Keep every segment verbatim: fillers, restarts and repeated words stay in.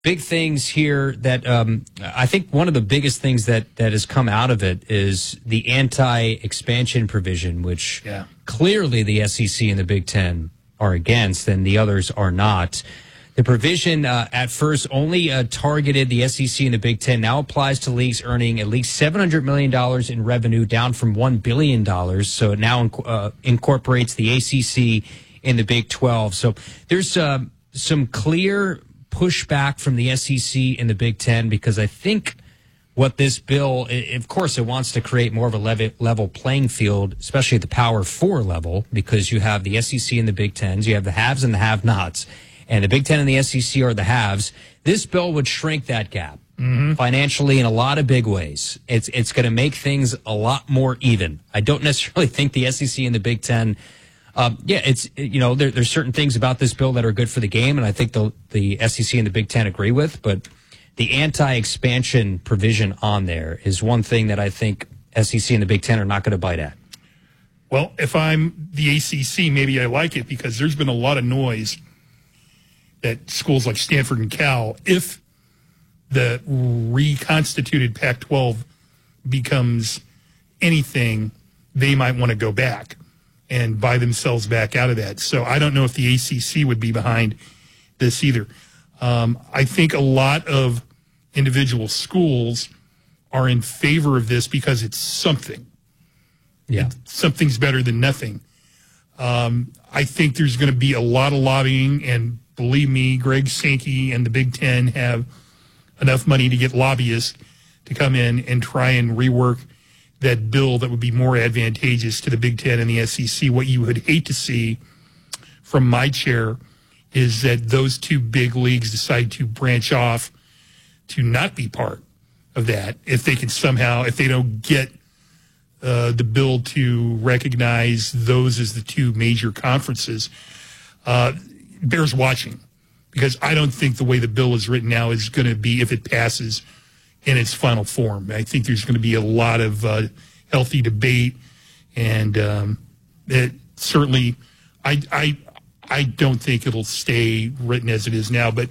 big things here that um, I think one of the biggest things that, that has come out of it is the anti-expansion provision, which yeah. clearly the S E C and the Big Ten are against, and the others are not. The provision uh, at first only uh, targeted the S E C and the Big Ten. Now applies to leagues earning at least seven hundred million dollars in revenue, down from one billion dollars. So it now uh, incorporates the A C C and the Big twelve. So there's uh, some clear pushback from the S E C and the Big Ten, because I think what this bill, of course, it wants to create more of a level, level playing field, especially at the Power Four level, because you have the S E C and the Big Tens, you have the haves and the have-nots, and the Big Ten and the S E C are the haves. This bill would shrink that gap mm-hmm. financially in a lot of big ways. It's it's going to make things a lot more even. I don't necessarily think the S E C and the Big Ten. Um, yeah, it's you know there, there's certain things about this bill that are good for the game, and I think the the S E C and the Big Ten agree with. But the anti-expansion provision on there is one thing that I think S E C and the Big Ten are not going to bite at. Well, if I'm the A C C, maybe I like it, because there's been a lot of noise that schools like Stanford and Cal, if the reconstituted Pac twelve becomes anything, they might want to go back and buy themselves back out of that. So I don't know if the A C C would be behind this either. Um, I think a lot of individual schools are in favor of this because it's something. Yeah. It's, something's better than nothing. Um, I think there's going to be a lot of lobbying, and believe me, Greg Sankey and the Big Ten have enough money to get lobbyists to come in and try and rework that bill that would be more advantageous to the Big Ten and the S E C. What you would hate to see from my chair is that those two big leagues decide to branch off to not be part of that if they can somehow, if they don't get uh, the bill to recognize those as the two major conferences. Uh, bears watching, because I don't think the way the bill is written now is going to be, if it passes in its final form. I think there's going to be a lot of uh, healthy debate, and um, it certainly, I, I, I don't think it'll stay written as it is now, but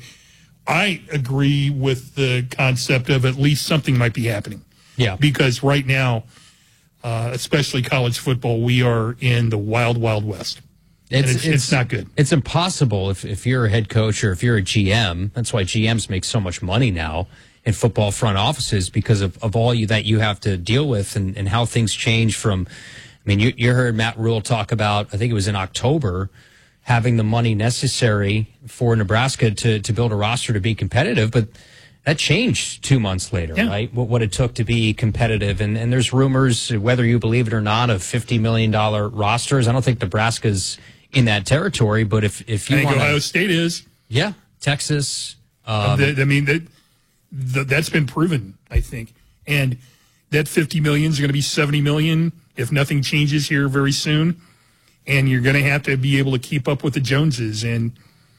I agree with the concept of at least something might be happening. Yeah. Because right now, uh, especially college football, we are in the wild, wild west. It's, it's, it's, it's not good. It's impossible if, if you're a head coach or if you're a G M. That's why G Ms make so much money now in football front offices, because of, of all you that you have to deal with, and, and how things change from, I mean, you, you heard Matt Rule talk about, I think it was in October, having the money necessary for Nebraska to, to build a roster to be competitive, but that changed two months later, yeah. right? What, what it took to be competitive. And, and there's rumors, whether you believe it or not, of fifty million dollars rosters. I don't think Nebraska's in that territory, but if, if you I think want Ohio State is. Yeah, Texas. Um, the, I mean, that, the, that's been proven, I think. And that fifty million dollars is going to be seventy million dollars if nothing changes here very soon. And you're going to have to be able to keep up with the Joneses. And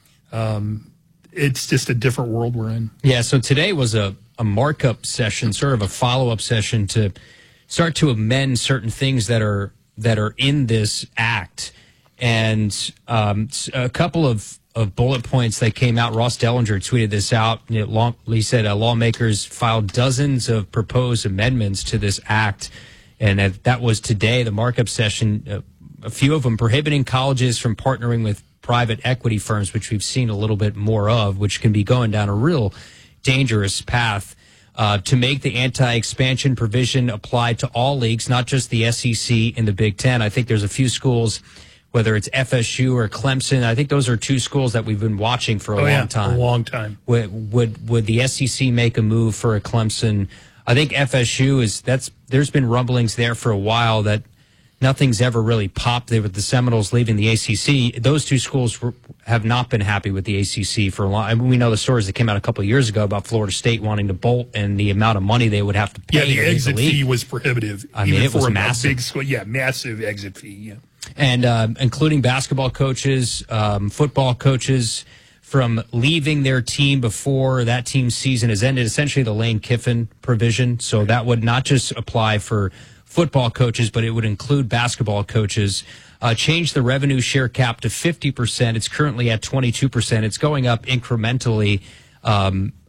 um, it's just a different world we're in. Yeah, so today was a, a markup session, sort of a follow-up session to start to amend certain things that are that are in this act. And um, a couple of, of bullet points that came out. Ross Dellinger tweeted this out. You know, long, he said uh, lawmakers filed dozens of proposed amendments to this act. And uh, that was today, the markup session. Uh, a few of them prohibiting colleges from partnering with private equity firms, which we've seen a little bit more of, which can be going down a real dangerous path. Uh, to make the anti-expansion provision apply to all leagues, not just the S E C and the Big Ten. I think there's a few schools, whether it's F S U or Clemson. I think those are two schools that we've been watching for a oh, long yeah, time. A long time. Would, would would the S E C make a move for a Clemson? I think F S U is that's. There's been rumblings there for a while that nothing's ever really popped there with the Seminoles leaving the A C C. Those two schools were, have not been happy with the A C C for a long. I mean, we know the stories that came out a couple of years ago about Florida State wanting to bolt and the amount of money they would have to pay. Yeah, the to exit the fee was prohibitive. I mean, even it for was a massive. Big school. Yeah, massive exit fee. Yeah. And uh, including basketball coaches, um, football coaches, from leaving their team before that team's season has ended, essentially the Lane Kiffin provision. So that would not just apply for football coaches, but it would include basketball coaches. Uh, change the revenue share cap to fifty percent. It's currently at twenty-two percent. It's going up incrementally Um,